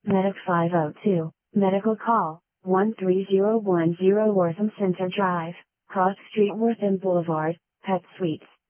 Medic 502, medical call, 13010 Wortham Center Drive, Cross Street Wortham Boulevard, Pet Suites.